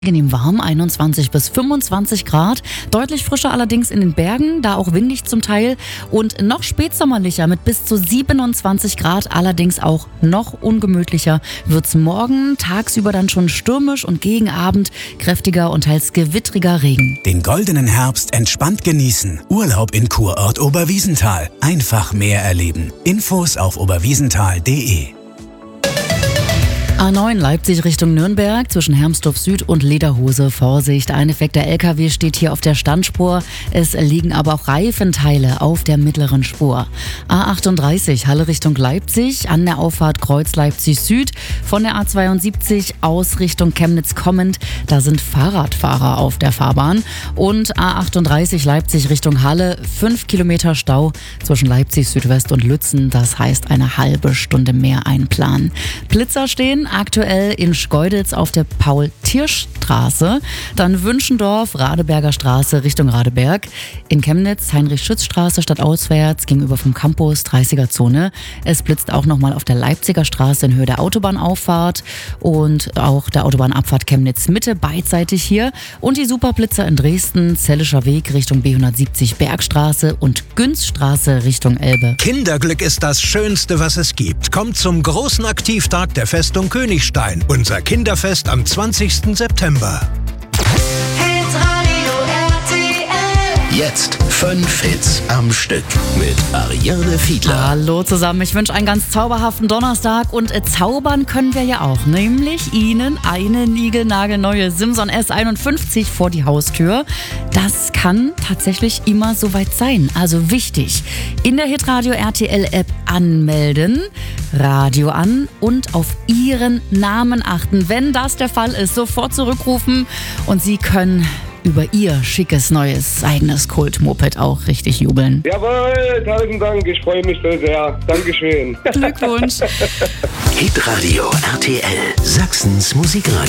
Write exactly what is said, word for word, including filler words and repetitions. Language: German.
Angenehm warm, einundzwanzig bis fünfundzwanzig Grad. Deutlich frischer allerdings in den Bergen, da auch windig zum Teil. Und noch spätsommerlicher mit bis zu siebenundzwanzig Grad. Allerdings auch noch ungemütlicher wird's morgen. Tagsüber dann schon stürmisch und gegen Abend kräftiger und teils gewittriger Regen. Den goldenen Herbst entspannt genießen. Urlaub in Kurort Oberwiesenthal. Einfach mehr erleben. Infos auf oberwiesenthal punkt de. A neun Leipzig Richtung Nürnberg zwischen Hermsdorf Süd und Lederhose. Vorsicht, ein defekter L K W steht hier auf der Standspur. Es liegen aber auch Reifenteile auf der mittleren Spur. A achtunddreißig Halle Richtung Leipzig an der Auffahrt Kreuz Leipzig Süd. Von der A zweiundsiebzig aus Richtung Chemnitz kommend, da sind Fahrradfahrer auf der Fahrbahn. Und A achtunddreißig Leipzig Richtung Halle, fünf Kilometer Stau zwischen Leipzig Südwest und Lützen. Das heißt eine halbe Stunde mehr einplanen. Blitzer stehen aktuell in Schkeuditz auf der Paul-Tirsch-Straße, dann Wünschendorf, Radeberger Straße Richtung Radeberg, in Chemnitz Heinrich-Schütz-Straße stadtauswärts gegenüber vom Campus, dreißiger-Zone. Es blitzt auch nochmal auf der Leipziger Straße in Höhe der Autobahnauffahrt und auch der Autobahnabfahrt Chemnitz-Mitte beidseitig hier und die Superblitzer in Dresden, Zellischer Weg Richtung B hundertsiebzig Bergstraße und Günzstraße Richtung Elbe. Kinderglück ist das Schönste, was es gibt. Kommt zum großen Aktivtag der Festung Königstein. Unser Kinderfest am zwanzigsten September. Hitradio R T L. Jetzt fünf Hits am Stück mit Ariane Fiedler. Hallo zusammen, ich wünsche einen ganz zauberhaften Donnerstag und äh, zaubern können wir ja auch, nämlich Ihnen eine niegelnagelneue Simson S einundfünfzig vor die Haustür. Das kann tatsächlich immer soweit sein, also wichtig. In der Hitradio R T L App anmelden, Radio an und auf Ihren Namen achten. Wenn das der Fall ist, sofort zurückrufen und Sie können über Ihr schickes, neues, eigenes Kult-Moped auch richtig jubeln. Jawohl, tausend Dank, ich freue mich so sehr. Dankeschön. Glückwunsch. Hitradio R T L, Sachsens Musikradio.